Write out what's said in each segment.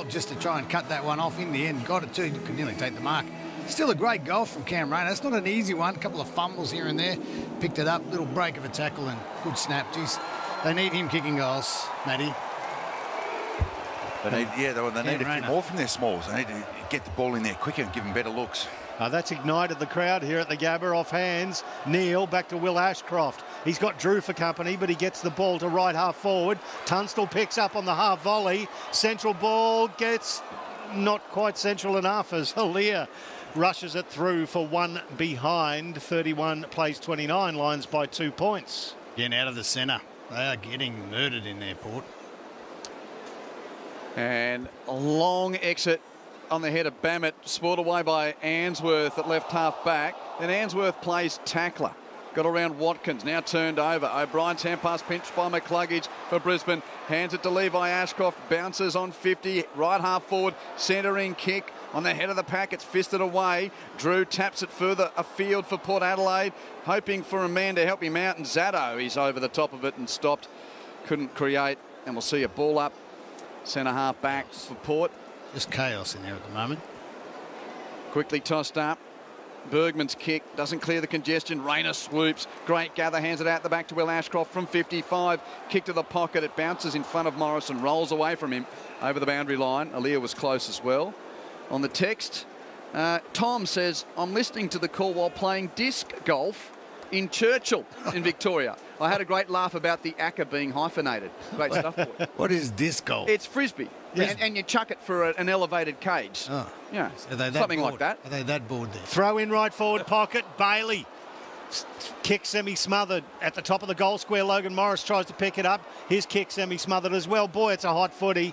just to try and cut that one off. In the end, got it too. He could nearly take the mark. Still a great goal from Cam Rayner. It's not an easy one. A couple of fumbles here and there. Picked it up. Little break of a tackle and good snap. Jeez, they need him kicking goals, Matty. They need a few more from their smalls. They need to get the ball in there quicker and give them better looks. That's ignited the crowd here at the Gabba. Off hands. Neil back to Will Ashcroft. He's got Drew for company, but he gets the ball to right half forward. Tunstall picks up on the half volley. Central ball gets not quite central enough as Halia rushes it through for one behind. 31 plays 29, Lions by 2 points. Getting out of the centre. They are getting murdered in their Port. And a long exit on the head of Bammett, spoiled away by Answorth at left half back. Then Answorth plays tackler. Got around Watkins, now turned over. O'Brien's hand pass pinched by McCluggage for Brisbane. Hands it to Levi Ashcroft, bounces on 50, right half forward, centering kick on the head of the pack. It's fisted away. Drew taps it further afield for Port Adelaide, hoping for a man to help him out. And Zatto, he's over the top of it and stopped. Couldn't create. And we'll see a ball up. Centre half back for Port. Just chaos in there at the moment. Quickly tossed up. Bergman's kick doesn't clear the congestion. Rayner swoops. Great gather, hands it out the back to Will Ashcroft from 55. Kick to the pocket. It bounces in front of Morrison. Rolls away from him over the boundary line. Aaliyah was close as well. On the text, Tom says, I'm listening to the call while playing disc golf in Churchill in Victoria. I had a great laugh about the ACCA being hyphenated. Great stuff, boy. What is disc golf? It's frisbee. And you chuck it for an elevated cage. Oh. Yeah, something like that. Are they that bored there? Throw in right forward pocket. Bailey. Kick semi-smothered at the top of the goal square. Logan Morris tries to pick it up. His kick semi-smothered as well. Boy, it's a hot footy.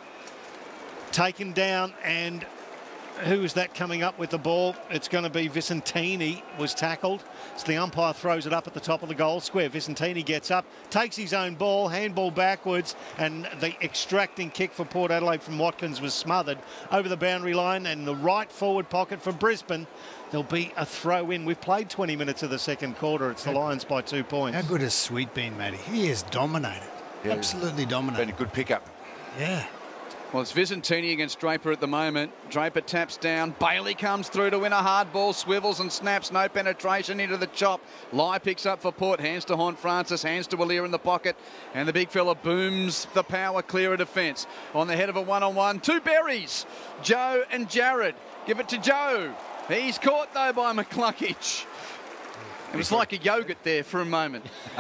Taken down, and who is that coming up with the ball? It's going to be Vicentini was tackled. So the umpire throws it up at the top of the goal square. Vicentini gets up, takes his own ball, handball backwards, and the extracting kick for Port Adelaide from Watkins was smothered over the boundary line, and the right forward pocket for Brisbane. There'll be a throw in. We've played 20 minutes of the second quarter. It's the Lions by 2 points. How good has Sweet been, Matty? He has dominated. Yeah, absolutely dominated. Been a good pickup. Yeah. Well, it's Vicentini against Draper at the moment. Draper taps down. Bailey comes through to win a hard ball. Swivels and snaps. No penetration into the chop. Lai picks up for Port. Hands to Horne-Francis. Hands to Walia in the pocket. And the big fella booms the power clear of defence. On the head of a one-on-one. Two berries. Joe and Jared. Give it to Joe. He's caught, though, by McCluggage. It was like a yogurt there for a moment.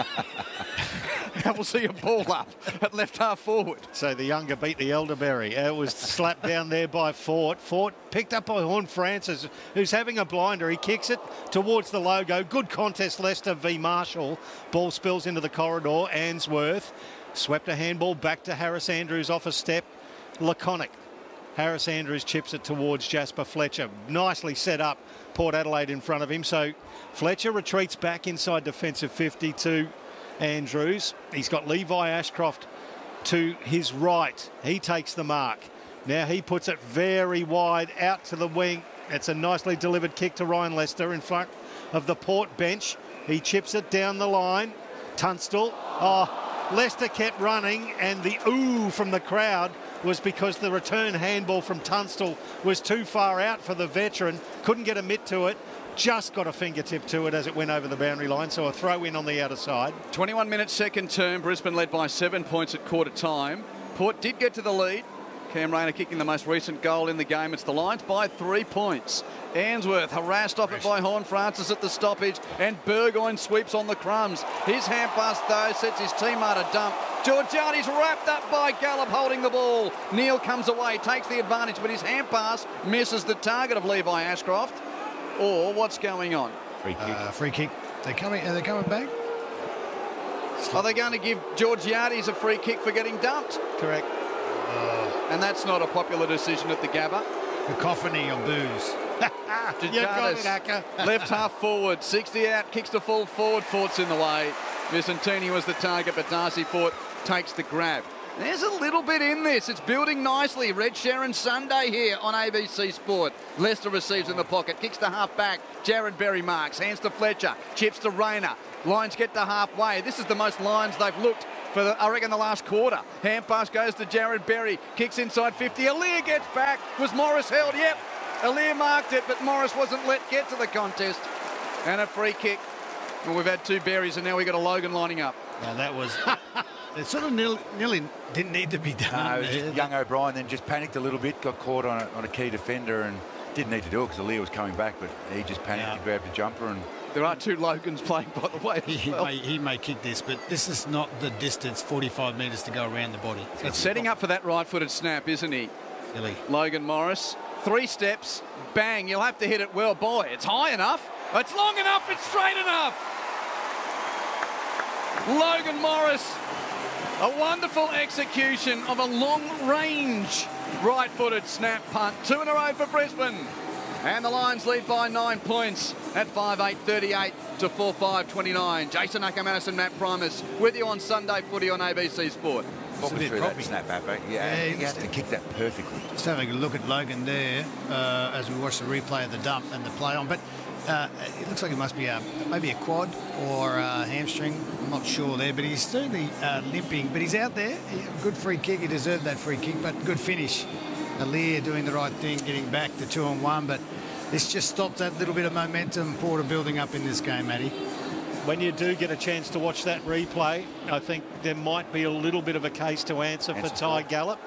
And we'll see a ball up at left half forward. So the younger beat the elderberry. It was slapped down there by Fort. Fort picked up by Horne-Francis, who's having a blinder. He kicks it towards the logo. Good contest, Leicester v Marshall. Ball spills into the corridor. Answorth swept a handball back to Harris Andrews off a step. Laconic. Harris Andrews chips it towards Jasper Fletcher. Nicely set up. Port Adelaide in front of him. So Fletcher retreats back inside defensive 50 to Andrews. He's got Levi Ashcroft to his right. He takes the mark. Now he puts it very wide out to the wing. It's a nicely delivered kick to Ryan Lester in front of the Port bench. He chips it down the line. Tunstall. Oh, Lester kept running, and the ooh from the crowd was because the return handball from Tunstall was too far out for the veteran. Couldn't get a mitt to it. Just got a fingertip to it as it went over the boundary line, so a throw in on the outer side. 21 minutes second term. Brisbane led by 7 points at quarter time. Port did get to the lead. Cam Rayner kicking the most recent goal in the game. It's the Lions by 3 points. Answorth harassed off it by Horne-Francis at the stoppage, and Burgoyne sweeps on the crumbs. His hand pass, though, sets his teammate a dump. Georgiades wrapped up by Gallup holding the ball. Neil comes away, takes the advantage, but his hand pass misses the target of Levi Ashcroft. Or what's going on? Free kick. Free kick. Are they coming back? Are they going to give Georgiades a free kick for getting dumped? Correct. And that's not a popular decision at the Gabba. Cacophony of booze. You got it, Acker. Left half forward, 60 out, kicks to full forward. Fort's in the way. Vicentini was the target, but Darcy Fort takes the grab. There's a little bit in this. It's building nicely. Red Sharon Sunday here on ABC Sport. Leicester receives in the pocket. Kicks to half back. Jared Berry marks. Hands to Fletcher. Chips to Rayner. Lions get to halfway. This is the most Lions they've looked for, I reckon, the last quarter. Hand pass goes to Jared Berry. Kicks inside 50. Aliir gets back. Was Morris held? Yep. Aliir marked it, but Morris wasn't let get to the contest. And a free kick. Well, we've had 2 Berries, and now we've got a Logan lining up. Now that was... It sort of nearly didn't need to be done. No, it was just young O'Brien then just panicked a little bit, got caught on a key defender and didn't need to do it because Aliir was coming back, but he just panicked and grabbed a jumper. And there are 2 Logans playing, by the way. He may kick this, but this is not the distance, 45 metres to go around the body. It's setting up for that right-footed snap, isn't he? Silly. Logan Morris, 3 steps, bang, you'll have to hit it well. Boy, it's high enough, it's long enough, it's straight enough. Logan Morris, a wonderful execution of a long-range right-footed snap punt. 2 in a row for Brisbane. And the Lions lead by 9 points at 5-8-38 to 4-5-29. Jason Ackermanis and Matt Primus with you on Sunday Footy on ABC Sport. Probably through that snap back. Yeah, you have to kick that perfectly. Just having a look at Logan there as we watch the replay of the dump and the play on. But it looks like it must be maybe a quad or a hamstring. I'm not sure there, but he's certainly limping. But he's out there. Good free kick. He deserved that free kick, but good finish. Aliir doing the right thing, getting back to 2-on-1. But this just stops that little bit of momentum Porter building up in this game, Matty. When you do get a chance to watch that replay, I think there might be a little bit of a case to answer for Ty Gallop.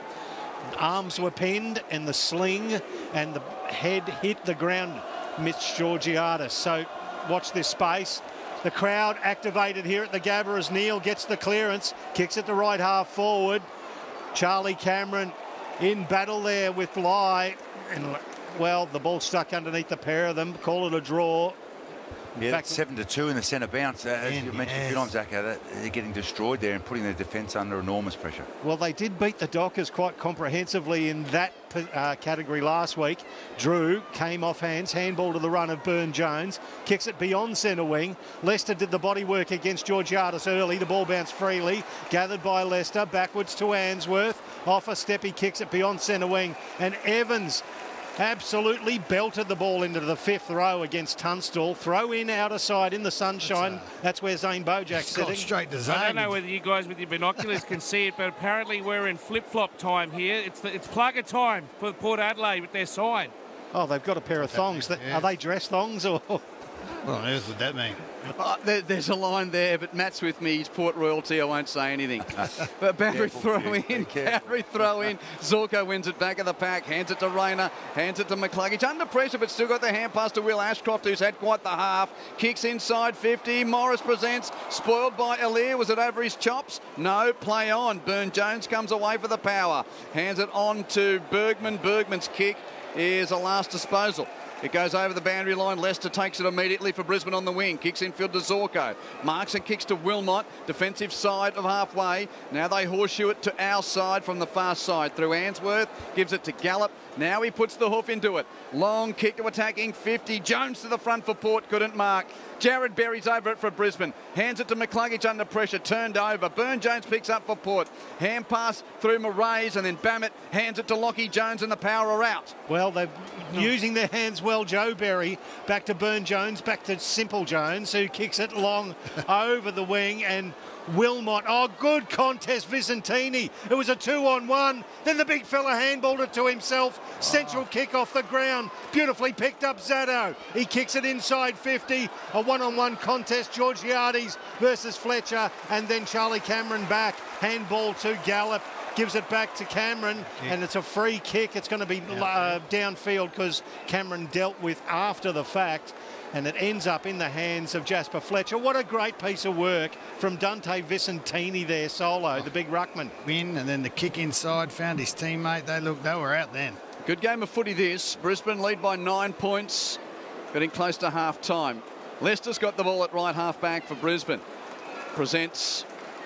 Arms were pinned and the sling and the head hit the ground, Mitch Georgiadis. So watch this space. The crowd activated here at the Gabba as Neil gets the clearance, kicks it to right half forward. Charlie Cameron in battle there with Lai. And, well, the ball stuck underneath the pair of them. Call it a draw. Yeah, that's 7-2 in the centre bounce. As you mentioned a few times, Zach, they're getting destroyed there and putting their defence under enormous pressure. Well, they did beat the Dockers quite comprehensively in that category last week. Drew came off hands, handball to the run of Byrne-Jones, kicks it beyond centre wing. Leicester did the body work against Georgiadis early. The ball bounced freely, gathered by Leicester, backwards to Ainsworth. Off a step, he kicks it beyond centre wing. And Evans absolutely belted the ball into the 5th row against Tunstall. Throw in outer side in the sunshine. That's where Zane Bojak's sitting. Straight to Zane. I don't know whether you guys with your binoculars can see it, but apparently we're in flip-flop time here. It's plugger time for Port Adelaide with their sign. Oh, they've got a pair of thongs. Are they dress thongs or? What on earth would that mean? There's a line there, but Matt's with me. He's Port royalty. I won't say anything. But boundary throw in. Boundary throw in. Zorko wins it back of the pack. Hands it to Rayner. Hands it to McCluggage. Under pressure, but still got the hand pass to Will Ashcroft, who's had quite the half. Kicks inside 50. Morris presents. Spoiled by Aliir. Was it over his chops? No. Play on. Byrne-Jones comes away for the power. Hands it on to Bergman. Bergman's kick is a last disposal. It goes over the boundary line. Leicester takes it immediately for Brisbane on the wing. Kicks infield to Zorko. Marks and kicks to Wilmot. Defensive side of halfway. Now they horseshoe it to our side from the far side through Ainsworth. Gives it to Gallop. Now he puts the hoof into it. Long kick to attacking 50. Jones to the front for Port. Couldn't mark. Jared Berry's over it for Brisbane. Hands it to McCluggage under pressure. Turned over. Byrne-Jones picks up for Port. Hand pass through Murray's and then Bammett hands it to Lockie Jones and the power are out. Well, they're using their hands well. Joe Berry back to Byrne-Jones, back to Simple Jones, who kicks it long over the wing, and Wilmot. Oh, good contest, Vicentini. It was a 2-on-1. Then the big fella handballed it to himself. Central kick off the ground. Beautifully picked up Zaddo. He kicks it inside 50. A 1-on-1 contest. Georgiades versus Fletcher. And then Charlie Cameron back. Handball to Gallop. Gives it back to Cameron, and it's a free kick. It's going to be downfield because Cameron dealt with after the fact, and it ends up in the hands of Jasper Fletcher. What a great piece of work from Dante Vicentini there, solo, the big ruckman. Win, and then the kick inside, found his teammate. They were out then. Good game of footy this. Brisbane lead by 9 points, getting close to half-time. Leicester's got the ball at right half-back for Brisbane. Presents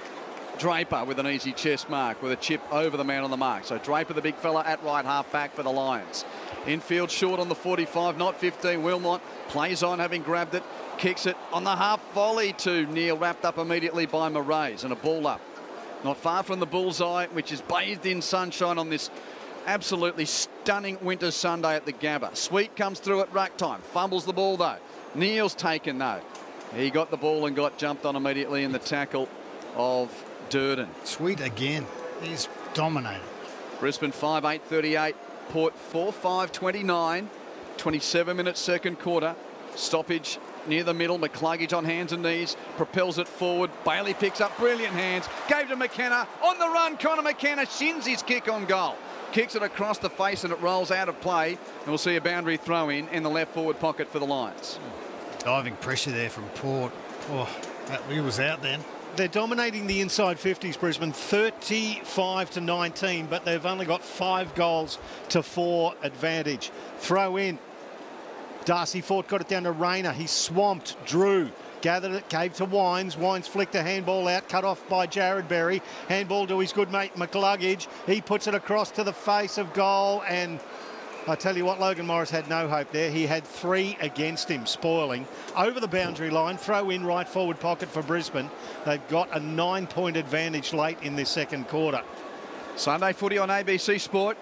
Draper with an easy chest mark with a chip over the man on the mark. So Draper, the big fella, at right half back for the Lions. Infield short on the 45, not 15. Wilmot plays on, having grabbed it, kicks it on the half volley to Neil, wrapped up immediately by Murray's, and a ball up. Not far from the bullseye, which is bathed in sunshine on this absolutely stunning winter Sunday at the Gabba. Sweet comes through at ruck time, fumbles the ball though. Neil's taken though. He got the ball and got jumped on immediately in the tackle of Durden. Sweet again. He's dominated. Brisbane 5-8-38. Port 4-5-29. 27-minute second quarter. Stoppage near the middle. McCluggage on hands and knees. Propels it forward. Bailey picks up. Brilliant hands. Gave to McKenna. On the run, Connor McKenna shins his kick on goal. Kicks it across the face and it rolls out of play. And we'll see a boundary throw in the left forward pocket for the Lions. Diving pressure there from Port. Oh, he was out then. They're dominating the inside 50s, Brisbane, 35-19, but they've only got 5 goals to 4 advantage. Throw in. Darcy Fort got it down to Rayner. He swamped Drew. Gathered it, gave to Wines. Wines flicked a handball out, cut off by Jared Berry. Handball to his good mate McCluggage. He puts it across to the face of goal, and I tell you what, Logan Morris had no hope there. He had 3 against him, spoiling. Over the boundary line, throw in right forward pocket for Brisbane. They've got a 9-point advantage late in this second quarter. Sunday footy on ABC Sport.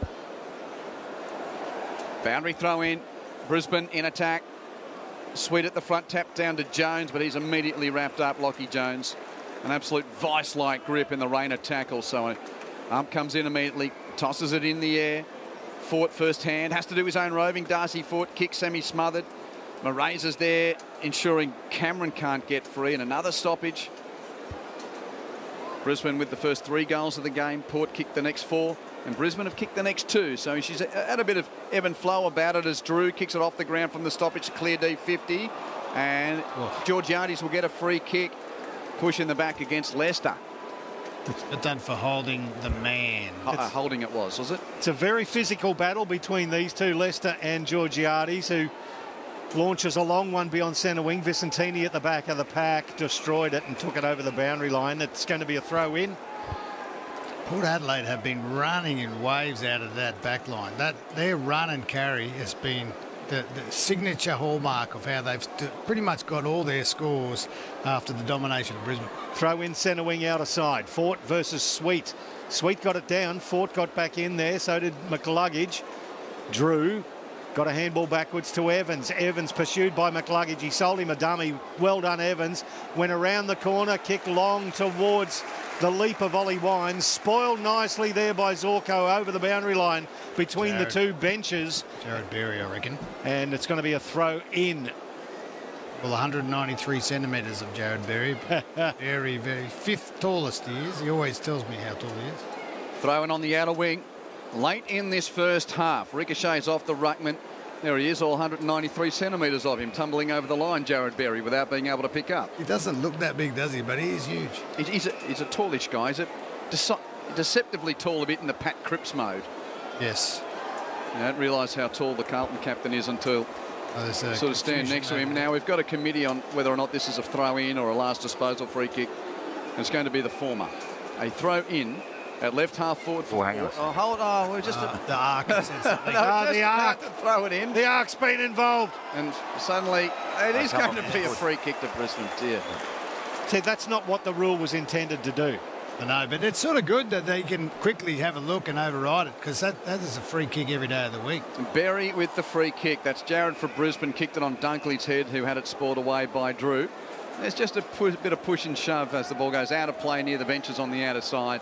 Boundary throw in. Brisbane in attack. Sweet at the front, tap down to Jones, but he's immediately wrapped up, Lockie Jones. An absolute vice-like grip in the Rayner tackle. So Ump comes in immediately, tosses it in the air. Fort first hand, has to do his own roving. Darcy Fort, kick semi-smothered. Moraes is there, ensuring Cameron can't get free, and another stoppage. Brisbane with the first 3 goals of the game. Port kicked the next 4, and Brisbane have kicked the next 2. So she's had a bit of ebb and flow about it as Drew kicks it off the ground from the stoppage to clear D50. And Georgiades will get a free kick, push in the back against Leicester. It's done for holding the man. Holding it was it? It's a very physical battle between these two, Leicester and Georgiades, who launches a long one beyond centre wing. Vicentini at the back of the pack destroyed it and took it over the boundary line. It's going to be a throw in. Port Adelaide have been running in waves out of that back line. Their run and carry has been the signature hallmark of how they've pretty much got all their scores after the domination of Brisbane. Throw in centre wing out of side. Fort versus Sweet. Sweet got it down. Fort got back in there. So did McCluggage. Drew got a handball backwards to Evans. Evans pursued by McCluggage. He sold him a dummy. Well done, Evans. Went around the corner, kicked long towards the leap of Ollie Wines. Spoiled nicely there by Zorko over the boundary line between the two benches. Jared Berry, I reckon. And it's going to be a throw in. Well, 193 centimetres of Jared Berry. Very, very 5th tallest he is. He always tells me how tall he is. Throwing on the outer wing. Late in this first half. Ricochets off the ruckman. There he is, all 193 centimetres of him, tumbling over the line, Jared Berry, without being able to pick up. He doesn't look that big, does he? But he is huge. He's a tallish guy. He's a deceptively tall a bit in the Pat Cripps mode. Yes. You don't realise how tall the Carlton captain is until sort of stand next to him. Now, we've got a committee on whether or not this is a throw-in or a last disposal free kick. And it's going to be the former. A throw-in at left half forward. We're just the arc. The arc. To throw it in. The arc's been involved. And suddenly it is going to be a free kick to Brisbane. Dear. See, that's not what the rule was intended to do. I know, but it's sort of good that they can quickly have a look and override it, because that is a free kick every day of the week. Berry with the free kick. That's Jared for Brisbane. Kicked it on Dunkley's head, who had it spoiled away by Drew. There's just a bit of push and shove as the ball goes out of play near the benches on the outer side.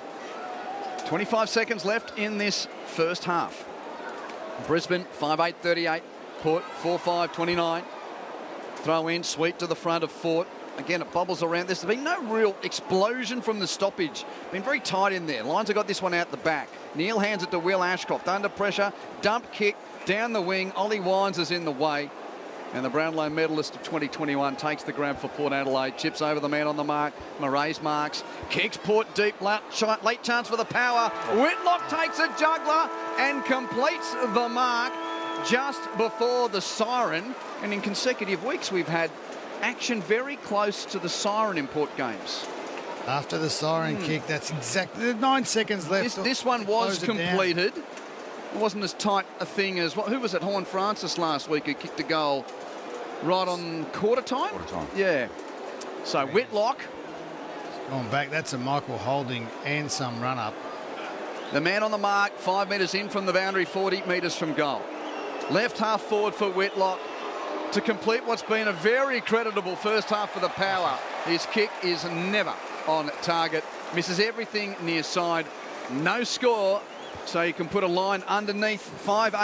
25 seconds left in this first half. Brisbane 5-8-38. Port 4-5-29. Throw in, Sweet to the front of Fort. Again, it bubbles around. There's been no real explosion from the stoppage. Been very tight in there. Lions have got this one out the back. Neil hands it to Will Ashcroft. Under pressure. Dump kick down the wing. Ollie Wines is in the way. And the Brownlow medalist of 2021 takes the grab for Port Adelaide. Chips over the man on the mark. Moraes marks. Kicks Port deep. Late chance for the power. Whitlock takes a juggler and completes the mark just before the siren. And in consecutive weeks, we've had action very close to the siren in Port games. After the siren kick, that's exactly 9 seconds left. This one was completed. It wasn't as tight a thing as who was it? Horn Francis last week who kicked a goal right on quarter time. Yeah. So Whitlock going back. That's a Michael Holding and some run up. The man on the mark, 5 metres in from the boundary, 40 metres from goal. Left half forward for Whitlock to complete what's been a very creditable first half for the Power. His kick is never on target. Misses everything near side. No score, so you can put a line underneath 5